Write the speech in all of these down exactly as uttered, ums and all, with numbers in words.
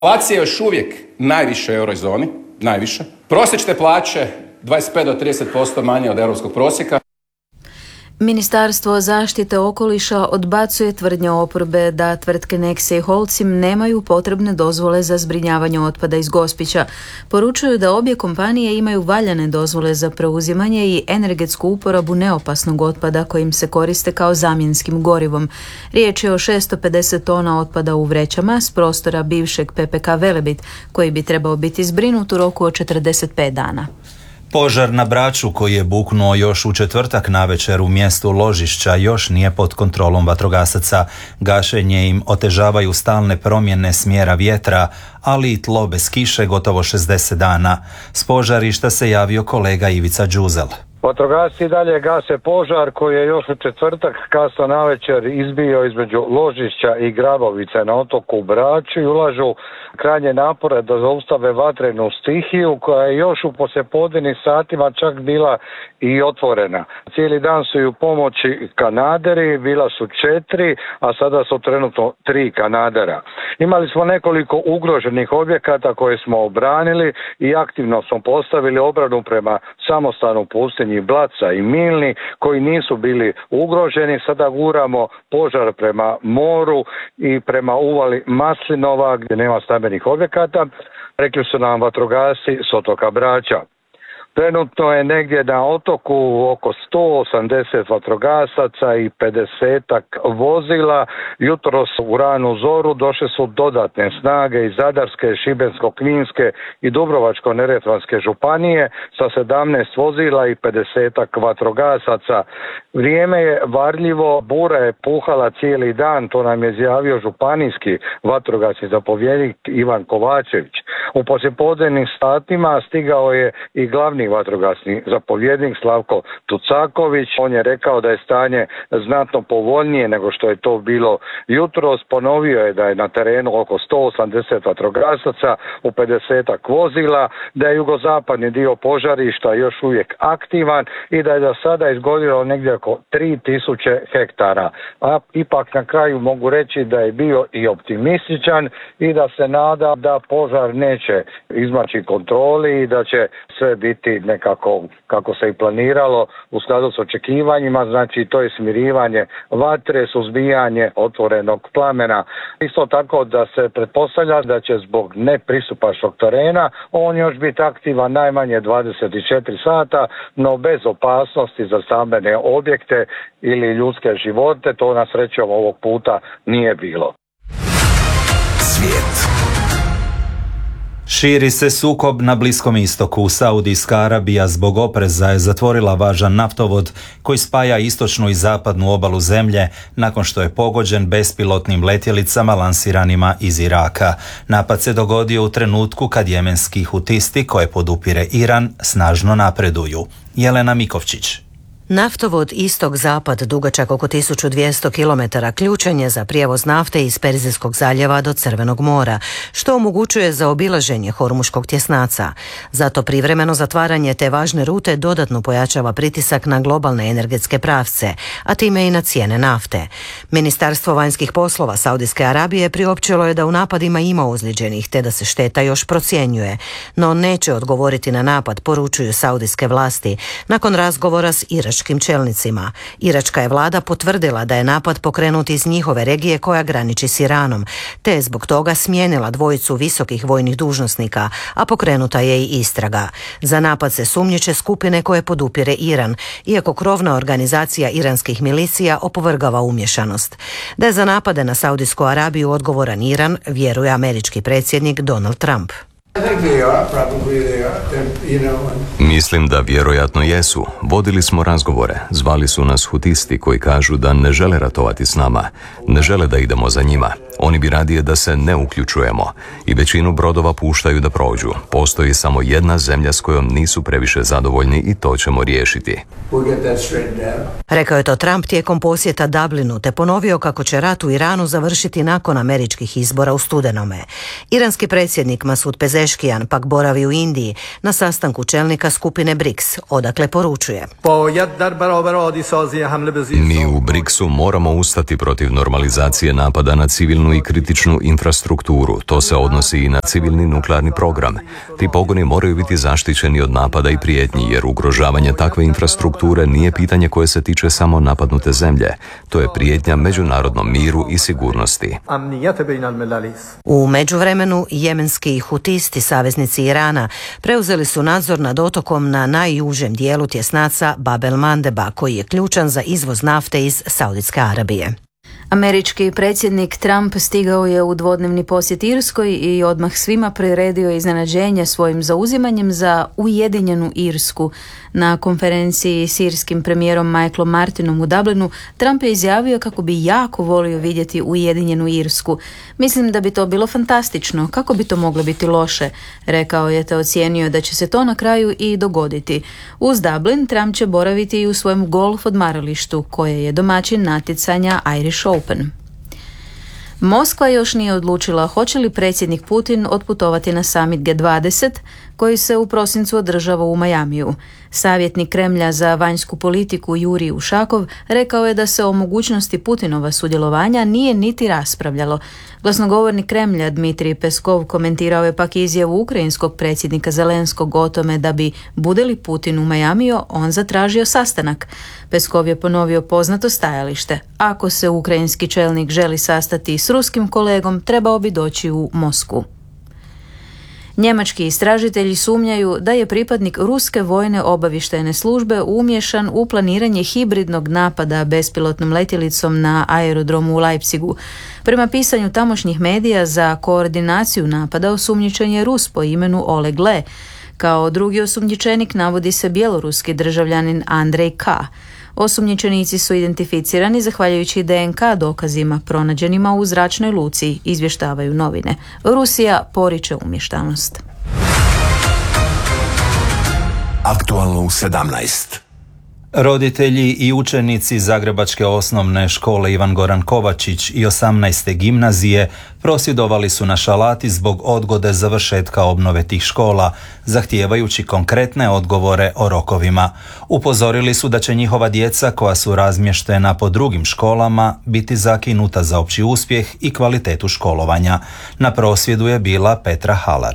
Inflacija je još uvijek najviše u eurozoni, najviše. Prosječne plaće dvadeset pet do trideset posto manje od europskog prosjeka. Ministarstvo zaštite okoliša odbacuje tvrdnje oporbe da tvrtke Nexe i Holcim nemaju potrebne dozvole za zbrinjavanje otpada iz Gospića. Poručuju da obje kompanije imaju valjane dozvole za preuzimanje i energetsku uporabu neopasnog otpada kojim se koriste kao zamjenskim gorivom. Riječ je o šesto pedeset tona otpada u vrećama s prostora bivšeg P P K Velebit, koji bi trebao biti zbrinut u roku od četrdeset pet dana. Požar na Braču koji je buknuo još u četvrtak navečer u mjestu Ložišća još nije pod kontrolom vatrogasaca. Gašenje im otežavaju stalne promjene smjera vjetra, ali i tlo bez kiše gotovo šezdeset dana. S požarišta se javio kolega Ivica Đuzel. Vatrogasci dalje gase požar koji je još u četvrtak kasno navečer izbio između Ložišća i Grabovice na otoku Braču i ulažu krajnje napore da zaustave vatrenu stihiju koja je još u poslijepodnevnim satima čak bila i otvorena. Cijeli dan su ju pomoći kanaderi, bila su četiri, a sada su trenutno tri kanadera. Imali smo nekoliko ugroženih objekata koje smo obranili i aktivno smo postavili obranu prema samostanu pustinji Blaca i Milni koji nisu bili ugroženi. Sada guramo požar prema moru i prema uvali Maslinova gdje nema stambenih objekata. Rekli su nam vatrogasci s otoka Brača. Trenutno je negdje na otoku oko sto osamdeset vatrogasaca i pedesetak vozila. Jutros u ranu zoru došle su dodatne snage iz Zadarske, Šibensko-kninske i Dubrovačko-neretvanske županije sa sedamnaest vozila i pedesetak vatrogasaca. Vrijeme je varljivo, bura je puhala cijeli dan, to nam je izjavio županijski vatrogasni zapovjednik Ivan Kovačević. U poslijepodnevnim satima stigao je i glavni vatrogasni zapovjednik Slavko Tucaković. On je rekao da je stanje znatno povoljnije nego što je to bilo jutros. Ponovio je da je na terenu oko sto osamdeset vatrogasaca u pedesetak vozila, da je jugozapadni dio požarišta još uvijek aktivan i da je do sada izgorilo negdje oko tri tisuće hektara. A ipak na kraju mogu reći da je bio i optimističan i da se nada da požar neće izmaći kontroli i da će sve biti nekako kako se i planiralo u skladu s očekivanjima, znači to je smirivanje vatre, suzbijanje otvorenog plamena. Isto tako da se pretpostavlja da će zbog nepristupačnog terena on još biti aktivan najmanje dvadeset četiri sata, no bez opasnosti za stambene objekte ili ljudske živote, to na srećom ovog puta nije bilo. Svijet. Širi se sukob na Bliskom istoku. Saudijska Arabija zbog opreza je zatvorila važan naftovod koji spaja istočnu i zapadnu obalu zemlje nakon što je pogođen bespilotnim letjelicama lansiranima iz Iraka. Napad se dogodio u trenutku kad jemenski hutisti koje podupire Iran snažno napreduju. Jelena Mikovčić. Naftovod istok-zapad dugačak oko tisuću dvjesto kilometara ključan je za prijevoz nafte iz Perzijskog zaljeva do Crvenog mora, što omogućuje zaobilaženje Hormuškog tjesnaca. Zato privremeno zatvaranje te važne rute dodatno pojačava pritisak na globalne energetske pravce, a time i na cijene nafte. Ministarstvo vanjskih poslova Saudijske Arabije priopćilo je da u napadima ima ozlijeđenih te da se šteta još procjenjuje, no neće odgovoriti na napad, poručuju saudijske vlasti, nakon razgovora s iračkim čelnicima. Iračka je vlada potvrdila da je napad pokrenut iz njihove regije koja graniči s Iranom, te je zbog toga smijenila dvojicu visokih vojnih dužnosnika, a pokrenuta je i istraga. Za napad se sumnjiče skupine koje podupire Iran, iako krovna organizacija iranskih milicija opovrgava umješanost. Da je za napade na Saudijsku Arabiju odgovoran Iran, vjeruje američki predsjednik Donald Trump. Mislim da vjerojatno jesu. Vodili smo razgovore. Zvali su nas hutisti koji kažu da ne žele ratovati s nama. Ne žele da idemo za njima. Oni bi radije da se ne uključujemo. I većinu brodova puštaju da prođu. Postoji samo jedna zemlja s kojom nisu previše zadovoljni i to ćemo riješiti. Rekao je to Trump tijekom posjeta Dublinu, te ponovio kako će rat u Iranu završiti nakon američkih izbora u studenome. Iranski predsjednik Masud Pezeškijan pak boravi u Indiji na sastanku čelnika skupine BRICS, odakle poručuje: Mi u BRICS-u moramo ustati protiv normalizacije napada na civilnu zaštitnu i kritičnu infrastrukturu. To se odnosi i na civilni nuklearni program. Ti pogoni moraju biti zaštićeni od napada i prijetnji, jer ugrožavanje takve infrastrukture nije pitanje koje se tiče samo napadnute zemlje. To je prijetnja međunarodnom miru i sigurnosti. U međuvremenu jemenski hutisti, saveznici Irana, preuzeli su nadzor nad otokom na najužem dijelu tjesnaca Bab el-Mandeba, koji je ključan za izvoz nafte iz Saudijske Arabije. Američki predsjednik Trump stigao je u dvodnevni posjet Irskoj i odmah svima priredio iznenađenje svojim zauzimanjem za Ujedinjenu Irsku. Na konferenciji s irskim premijerom Michaelom Martinom u Dublinu, Trump je izjavio kako bi jako volio vidjeti Ujedinjenu Irsku. Mislim da bi to bilo fantastično, kako bi to moglo biti loše, rekao je, te ocijenio da će se to na kraju i dogoditi. Uz Dublin Trump će boraviti i u svojem golf odmaralištu, koje je domaćin natjecanja Irish Open. Moskva još nije odlučila hoće li predsjednik Putin otputovati na summit G dvadeset koji se u prosincu održava u Majamiju. Savjetnik Kremlja za vanjsku politiku Jurij Ušakov rekao je da se o mogućnosti Putinova sudjelovanja nije niti raspravljalo. Glasnogovornik Kremlja Dmitrij Peskov komentirao je pak izjavu ukrajinskog predsjednika Zelenskog o tome da bi, bude li Putin u Majamiju, on zatražio sastanak. Peskov je ponovio poznato stajalište: ako se ukrajinski čelnik želi sastati s ruskim kolegom, trebao bi doći u Moskvu. Njemački istražitelji sumnjaju da je pripadnik ruske vojne obavještajne službe umiješan u planiranje hibridnog napada bespilotnom letjelicom na aerodromu u Leipzigu. Prema pisanju tamošnjih medija, za koordinaciju napada osumnjičen je Rus po imenu Oleg Le. Kao drugi osumnjičenik navodi se bjeloruski državljanin Andrej K. Osumnjičenici su identificirani zahvaljujući D N K dokazima pronađenima u zračnoj luci, izvještavaju novine. Rusija poriče umještanost. Aktualno u sedamnaest. Roditelji i učenici Zagrebačke osnovne škole Ivan Goran Kovačić i osamnaeste gimnazije prosvjedovali su na Šalati zbog odgode završetka obnove tih škola, zahtijevajući konkretne odgovore o rokovima. Upozorili su da će njihova djeca, koja su razmještena po drugim školama, biti zakinuta za opći uspjeh i kvalitetu školovanja. Na prosvjedu je bila Petra Halar.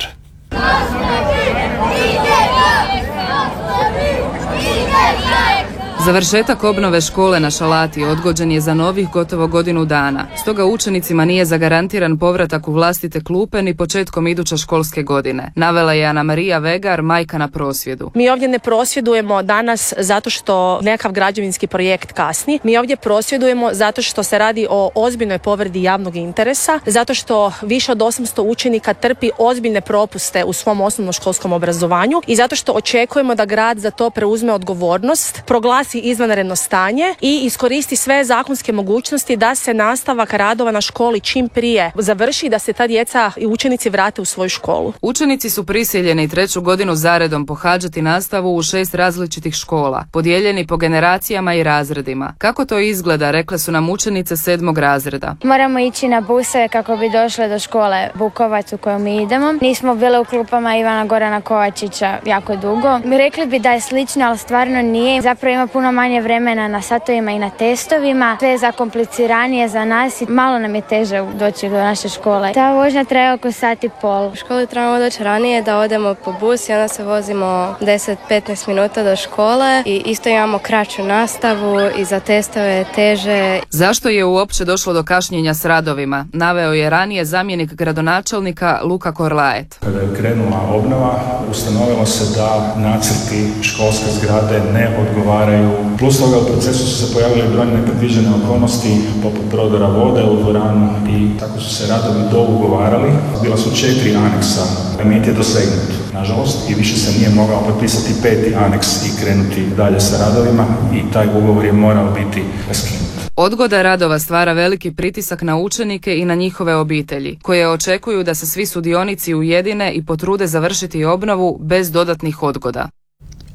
Završetak obnove škole na Šalati odgođen je za novih gotovo godinu dana. Stoga učenicima nije zagarantiran povratak u vlastite klupe ni početkom iduće školske godine. Navela je Ana Marija Vegar, majka na prosvjedu. Mi ovdje ne prosvjedujemo danas zato što nekakav građevinski projekt kasni. Mi ovdje prosvjedujemo zato što se radi o ozbiljnoj povredi javnog interesa, zato što više od osamsto učenika trpi ozbiljne propuste u svom osnovnoškolskom obrazovanju i zato što očekujemo da grad za to preuzme odgovornost, proglasi izvanredno stanje i iskoristi sve zakonske mogućnosti da se nastavak radova na školi čim prije završi i da se ta djeca i učenici vrate u svoju školu. Učenici su prisiljeni treću godinu zaredom pohađati nastavu u šest različitih škola, podijeljeni po generacijama i razredima. Kako to izgleda, rekle su nam učenice sedmog razreda. Moramo ići na buse kako bi došle do škole Bukovac u kojoj mi idemo. Nismo bile u klupama Ivana Gorana Kovačića jako dugo. Rekli bi da je slično, ali stvarno nije. Zapravo ima puno manje vremena na satovima i na testovima. Sve je zakompliciranije za nas i malo nam je teže doći do naše škole. Ta vožnja traje oko sat i pol. U školi trebamo doći ranije da odemo po bus i onda se vozimo deset do petnaest minuta do škole i isto imamo kraću nastavu i za testove je teže. Zašto je uopće došlo do kašnjenja s radovima? Naveo je ranije zamjenik gradonačelnika Luka Korlaet. Kada je krenula obnova, ustanovilo se da nacrti školske zgrade ne odgovaraju. Plus toga u procesu su se pojavile brojne nepredviđene okolnosti poput prodora vode u dvoranu i tako su se radovi dougovarali. Bila su četiri aneksa, limit je dosegnut, nažalost, i više se nije mogao potpisati peti aneks i krenuti dalje sa radovima i taj ugovor je morao biti raskinut. Odgoda radova stvara veliki pritisak na učenike i na njihove obitelji, koje očekuju da se svi sudionici ujedine i potrude završiti obnovu bez dodatnih odgoda.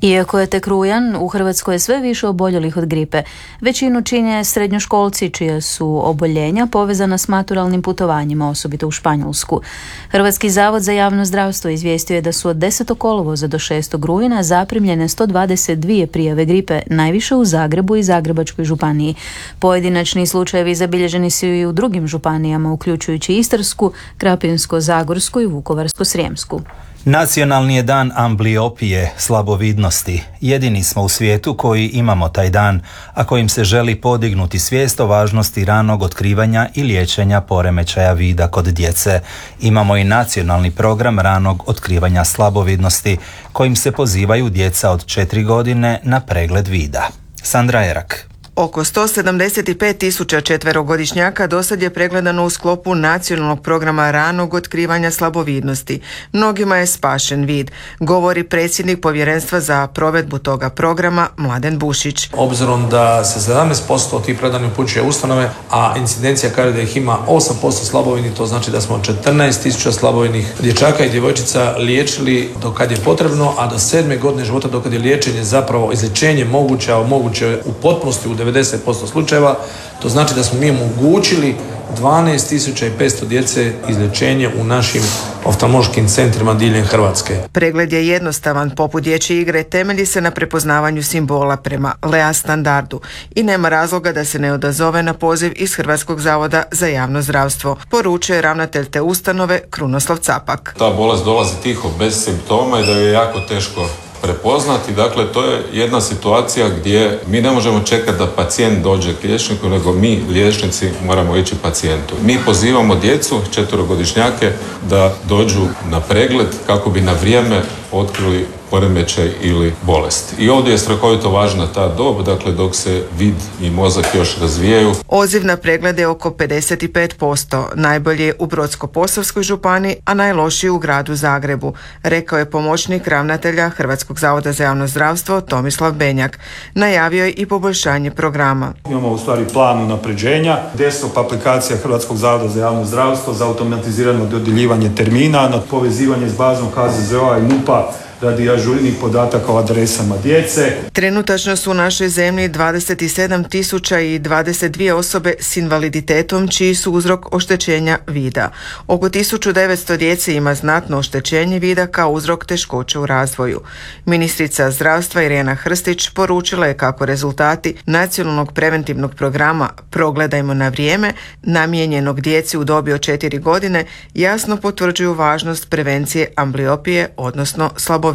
Iako je tek rujan, u Hrvatskoj je sve više oboljelih od gripe. Većinu čine srednjoškolci čija su oboljenja povezana s maturalnim putovanjima, osobito u Španjolsku. Hrvatski zavod za javno zdravstvo izvijestio je da su od desetog kolovoza do šestog rujna zaprimljene sto dvadeset dvije prijave gripe, najviše u Zagrebu i Zagrebačkoj županiji. Pojedinačni slučajevi zabilježeni su i u drugim županijama, uključujući Istarsku, Krapinsko-zagorsku i Vukovarsko-srijemsku. Nacionalni je dan ambliopije, slabovidnosti. Jedini smo u svijetu koji imamo taj dan, a kojim se želi podignuti svijest o važnosti ranog otkrivanja i liječenja poremećaja vida kod djece. Imamo i nacionalni program ranog otkrivanja slabovidnosti, kojim se pozivaju djeca od četiri godine na pregled vida. Sandra Erak. Oko sto sedamdeset pet tisuća četverogodišnjaka dosad je pregledano u sklopu nacionalnog programa ranog otkrivanja slabovidnosti. Mnogima je spašen vid, govori predsjednik povjerenstva za provedbu toga programa Mladen Bušić. Obzirom da se sedamnaest posto tih predanih upućuje ustanove, a incidencija kaže da ih ima osam posto slabovidnih, to znači da smo četrnaest tisuća slabovidnih dječaka i djevojčica liječili do kad je potrebno, a do sedme godine života do kad je liječenje zapravo izlječenje moguće, a moguće u potpunosti u devedeset posto slučajeva, to znači da smo mi omogućili dvanaest tisuća petsto djece izlječenje u našim oftalmološkim centrima diljem Hrvatske. Pregled je jednostavan, poput dječje igre, temelji se na prepoznavanju simbola prema L E A standardu i nema razloga da se ne odazove na poziv iz Hrvatskog zavoda za javno zdravstvo, poručuje ravnatelj te ustanove Krunoslav Capak. Ta bolest dolazi tiho, bez simptoma i da je jako teško prepoznati. Dakle, to je jedna situacija gdje mi ne možemo čekati da pacijent dođe k liječniku, nego mi, liječnici, moramo ići pacijentu. Mi pozivamo djecu, četverogodišnjake, da dođu na pregled kako bi na vrijeme otkrili poremećaj ili bolest. I ovdje je strahovito važna ta dob, dakle dok se vid i mozak još razvijaju. Odziv na preglede je oko pedeset pet posto, najbolje u Brodsko-posavskoj županiji, a najlošije u gradu Zagrebu, rekao je pomoćnik ravnatelja Hrvatskog zavoda za javno zdravstvo Tomislav Benjak. Najavio je i poboljšanje programa. Imamo u stvari plan unapređenja, desktop aplikacija Hrvatskog zavoda za javno zdravstvo za automatizirano dodjeljivanje termina, na povezivanje s bazom H Z Z O-a i M U P-a radi ažurnih podataka o adresama djece. Trenutačno su u našoj zemlji dvadeset sedam tisuća dvadeset dvije osobe s invaliditetom čiji su uzrok oštećenja vida. Oko tisuću devetsto djece ima znatno oštećenje vida kao uzrok teškoća u razvoju. Ministrica zdravstva Irena Hrstić poručila je kako rezultati nacionalnog preventivnog programa Progledajmo na vrijeme, namijenjenog djeci u dobi od četiri godine, jasno potvrđuju važnost prevencije ambliopije, odnosno slabovidnosti.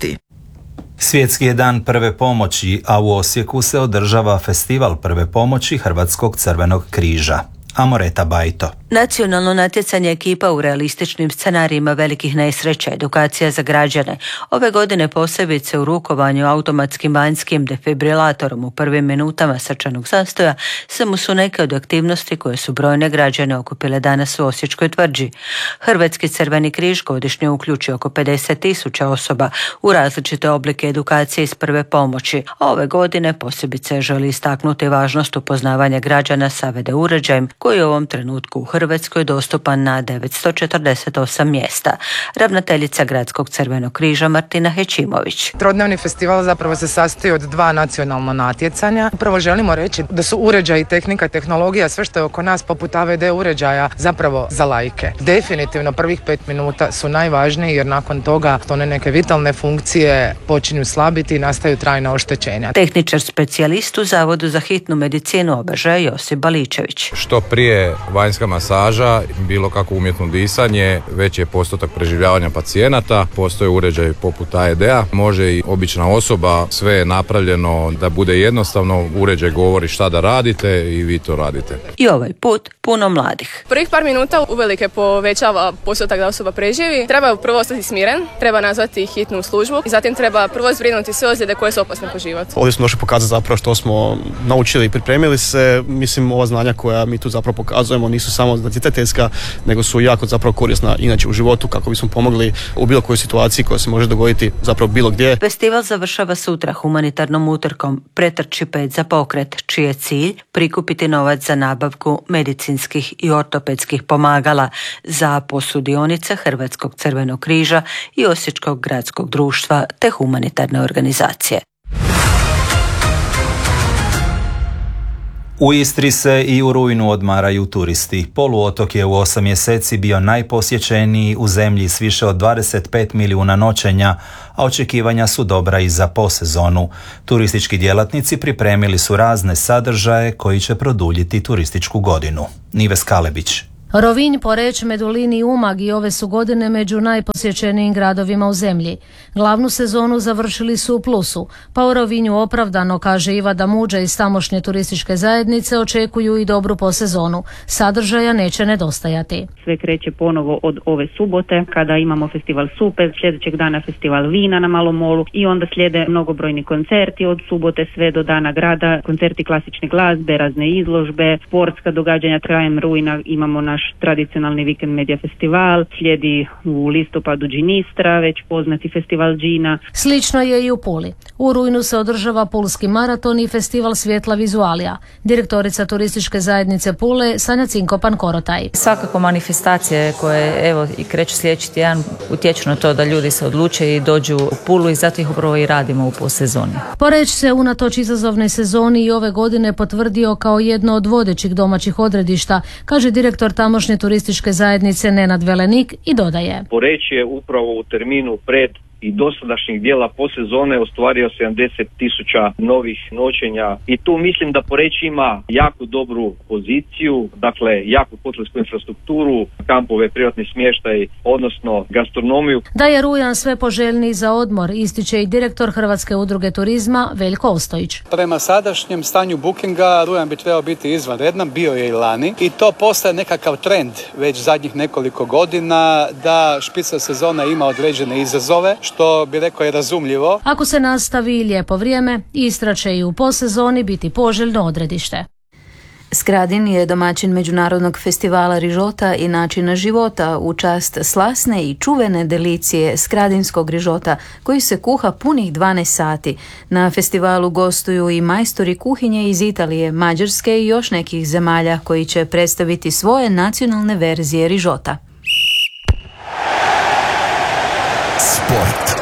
Svjetski je dan prve pomoći, a u Osijeku se održava festival prve pomoći Hrvatskog crvenog križa. Amoreta Bajto. Nacionalno natjecanje ekipa u realističnim scenarijima velikih nesreća, edukacija za građane. Ove godine posebice u rukovanju automatskim vanjskim defibrilatorom u prvim minutama srčanog zastoja samo su neke od aktivnosti koje su brojne građane okupile danas u Osječkoj tvrđi. Hrvatski crveni križ godišnje uključi oko pedeset tisuća osoba u različite oblike edukacije iz prve pomoći. A ove godine posebice želi istaknuti važnost upoznavanja građana sa V D uređajem koji je u ovom trenutku u Hrvatskoj dostupan na devetsto četrdeset osam mjesta. Ravnateljica Gradskog crvenog križa Martina Hećimović. Trodnevni festival zapravo se sastoji od dva nacionalna natjecanja. Upravo želimo reći da su uređaji, tehnika, tehnologija, sve što je oko nas poput A V D uređaja zapravo za laike. Definitivno prvih pet minuta su najvažniji jer nakon toga one neke vitalne funkcije počinju slabiti i nastaju trajna oštećenja. Tehničar specijalist u Zavodu za hitnu medicinu Obeža Josip Baličević. Što prije vanjska masaža, bilo kako umjetno disanje, veći je postotak preživljavanja pacijenata, postoje uređaj poput A E D-a, može i obična osoba, sve je napravljeno da bude jednostavno, uređaj govori šta da radite i vi to radite. I ovaj put puno mladih. Prvih par minuta uvelike povećava postotak da osoba preživi. Treba prvo ostati smiren, treba nazvati hitnu službu i zatim treba prvo zbrinuti sve ozljede koje su opasne po život. Ovdje smo došli pokazati zapravo što smo naučili i pripremili se. Mislim, ova znanja koja mi tu zapravo pokazujemo nisu samo samo natjecateljska, nego su jako zapravo korisna inače u životu kako bismo pomogli u bilo kojoj situaciji koja se može dogoditi zapravo bilo gdje. Festival završava sutra humanitarnom utrkom Pretrči pet za pokret, čiji je cilj prikupiti novac za nabavku medicinskih i ortopedskih pomagala za posudionice Hrvatskog crvenog križa i Osječkog gradskog društva te humanitarne organizacije. U Istri se i u rujnu odmaraju turisti. Poluotok je u osam mjeseci bio najposjećeniji u zemlji s više od dvadeset pet milijuna noćenja, a očekivanja su dobra i za posezonu. Turistički djelatnici pripremili su razne sadržaje koji će produljiti turističku godinu. Nives Kalebić. Rovinj, Poreč, Medulin i Umag i ove su godine među najposjećenijim gradovima u zemlji. Glavnu sezonu završili su u plusu, pa u Rovinju opravdano, kaže Iva Damuđa iz tamošnje turističke zajednice, očekuju i dobru posezonu. Sadržaja neće nedostajati. Sve kreće ponovo od ove subote kada imamo festival supe, sljedećeg dana festival vina na Malom molu i onda slijede mnogobrojni koncerti od subote sve do dana grada, koncerti klasične glazbe, razne izložbe, sportska događanja. Krajem rujna imamo naš tradicionalni vikend medija festival, slijedi u listopadu Džinistra, već poznati festival džina. Slično je i u Puli. U rujnu se održava Pulski maraton i festival svjetla vizualija. Direktorica turističke zajednice Pule Sanja Cinkopan-Korotaj. Svakako manifestacije koje evo i kreću sljedeći tjedan utječu na to da ljudi se odluče i dođu u Pulu i zato ih upravo i radimo u posezoni. Poreć se unatoč izazovnoj sezoni i ove godine potvrdio kao jedno od vodećih domaćih odredišta, kaže direktor tamošnje turističke zajednice Nenad Velenik i dodaje. Poreć je upravo u terminu pred i dosadašnjih dijela posezone ostvario sedamdeset tisuća novih noćenja i tu mislim da Poreč ima jako dobru poziciju, dakle jako hotelsku infrastrukturu, kampove, privatni smještaj, odnosno gastronomiju. Da je rujan sve poželjniji za odmor, ističe i direktor Hrvatske udruge turizma Veljko Ostojić. Prema sadašnjem stanju bookinga rujan bi trebao biti izvanredan, bio je i lani i to postaje nekakav trend već zadnjih nekoliko godina da špica sezona ima određene izazove, što bi rekao je razumljivo. Ako se nastavi lijepo vrijeme, Istra će i u posezoni biti poželjno odredište. Skradin je domaćin međunarodnog festivala rižota i načina života u čast slasne i čuvene delicije skradinskog rižota koji se kuha punih dvanaest sati. Na festivalu gostuju i majstori kuhinje iz Italije, Mađarske i još nekih zemalja koji će predstaviti svoje nacionalne verzije rižota. Sport.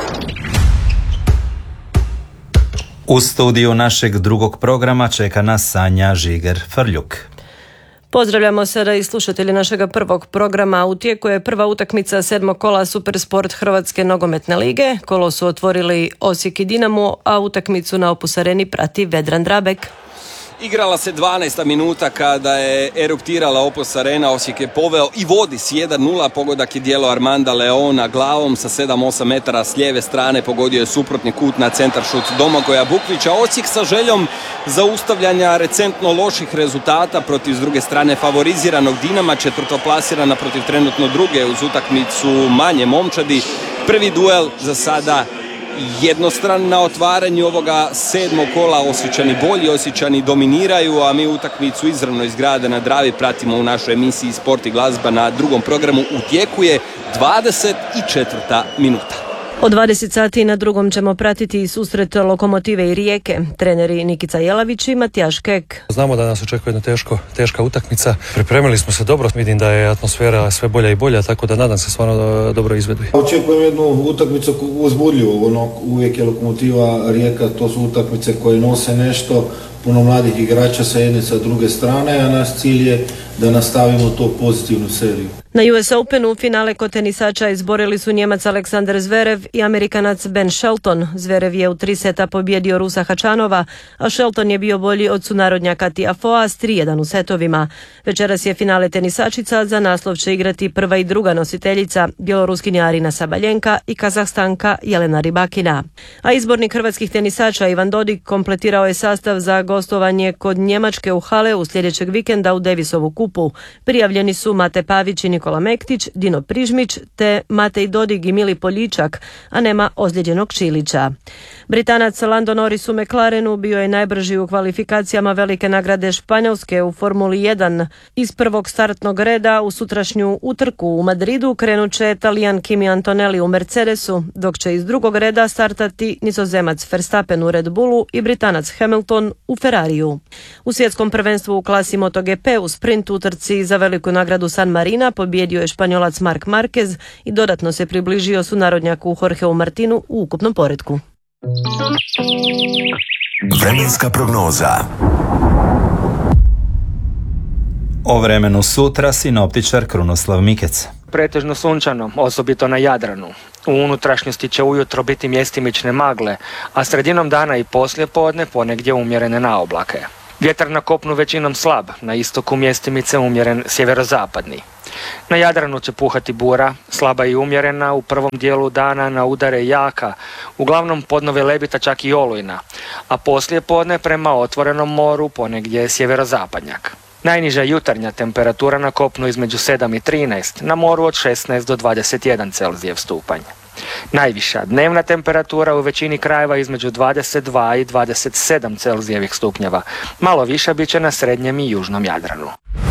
U studiju našeg drugog programa čeka nas Sanja Žiger-Frljuk. Pozdravljamo sada i slušatelji našega prvog programa. U tijeku je prva utakmica sedmog kola Supersport Hrvatske nogometne lige. Kolo su otvorili Osijek i Dinamo, a utakmicu na Opus Areni prati Vedran Drabek. Igrala se dvanaesta minuta kada je eruptirala Opus Arena, Osijek je poveo i vodi s jedan nula, pogodak je dijelo Armanda Leona glavom sa sedam osam metara s lijeve strane, pogodio je suprotni kut na centar šut Domagoja Bukvića. Osijek sa željom zaustavljanja recentno loših rezultata protiv s druge strane favoriziranog Dinama, četvrtoplasirana protiv trenutno druge uz utakmicu manje momčadi. Prvi duel za sada jednostran na otvaranju ovoga sedmog kola. Osječani bolji, Osječani dominiraju, a mi utakmicu izravno iz grada na Dravi pratimo u našoj emisiji Sport i glazba na drugom programu. U tijeku je dvadeset četvrta minuta. Od dvadeset sati na drugom ćemo pratiti susret Lokomotive i Rijeke. Treneri Nikica Jelavić i Matijaš Kek. Znamo da nas očekuje jedna teško, teška utakmica. Pripremili smo se dobro, vidim da je atmosfera sve bolja i bolja, tako da nadam se stvarno dobro izvedu. Očekujem jednu utakmicu uzbudljivu, ono, uvijek je Lokomotiva, Rijeka, to su utakmice koje nose nešto, puno mladih igrača sa jedne sa druge strane, a naš cilj je da nastavimo to pozitivnu seriju. Na U S Openu finale kod tenisača izborili su Njemac Aleksandar Zverev i Amerikanac Ben Shelton. Zverev je u tri seta pobjedio Rusa Hačanova, a Shelton je bio bolji od sunarodnjaka Tiafoea s tri jedan u setovima. Večeras je finale tenisačica, za naslov će igrati prva i druga nositeljica, bjeloruskinja Arina Sabaljenka i Kazahstanka Jelena Rybakina. A izbornik hrvatskih tenisača Ivan Dodig kompletirao je sastav za gostovanje kod Njemačke u Haleu sljedećeg vikenda u Davisovu kupu. Prijavljeni su Mate Pavić i Nikola Mektić, Dino Prižmić te Matej Dodig i Mili Poljičak, a nema ozlijeđenog Čilića. Britanac Lando Norris u McLarenu bio je najbrži u kvalifikacijama velike nagrade Španjolske u Formuli jedan. Iz prvog startnog reda u sutrašnju utrku u Madridu krenut će Talijan Kimi Antonelli u Mercedesu, dok će iz drugog reda startati Nizozemac Verstappen u Red Bullu i Britanac Hamilton u Ferrariju. U svjetskom prvenstvu u klasi MotoGP u sprint utrci za veliku nagradu San Marina pobjedio je Španjolac Marc Marquez i dodatno se približio sunarodnjaku Jorgeu Martinu u ukupnom poretku. Vremenska prognoza. O vremenu sutra sinoptičar Krunoslav Mikec. Pretežno sunčano, osobito na Jadranu. U unutrašnjosti će ujutro biti mjestimične magle, a sredinom dana i poslije podne ponegdje umjerene naoblake. Vjetar na kopnu većinom slab, na istoku mjestimice umjeren sjeverozapadni. Na Jadranu će puhati bura, slaba i umjerena, u prvom dijelu dana na udare jaka, uglavnom podnove lebita čak i olujna, a poslije podne prema otvorenom moru ponegdje sjeverozapadnjak. Najniža jutarnja temperatura na kopnu između sedam i trinaest, na moru od šesnaest do dvadeset jedan Celzijev stupanj. Najviša dnevna temperatura u većini krajeva između dvadeset dva i dvadeset sedam Celzijevih stupnjeva, malo viša bit će na srednjem i južnom Jadranu.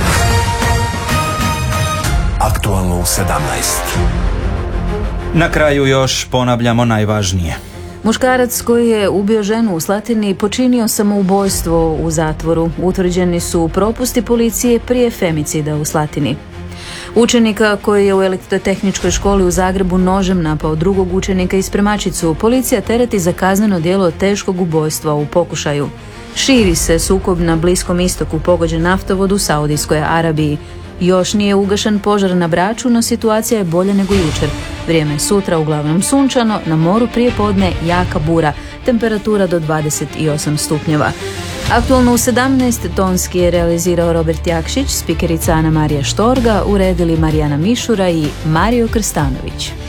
Aktualno u sedamnaest. Na kraju još ponavljamo najvažnije. Muškarac koji je ubio ženu u Slatini počinio samoubojstvo u zatvoru. Utvrđeni su propusti policije prije femicida u Slatini. Učenika koji je u elektrotehničkoj školi u Zagrebu nožem napao drugog učenika i spremačicu, policija tereti za kazneno djelo teškog ubojstva u pokušaju. Širi se sukob na Bliskom istoku, pogođen naftovod u Saudijskoj Arabiji. Još nije ugašen požar na Braču, no situacija je bolja nego jučer. Vrijeme je sutra uglavnom sunčano, na moru prije podne jaka bura, temperatura do dvadeset osam stupnjeva. Aktualno u sedamnaest tonski je realizirao Robert Jakšić, spikerica Ana Marija Štorga, uredili Marijana Mišura i Mario Krstanović.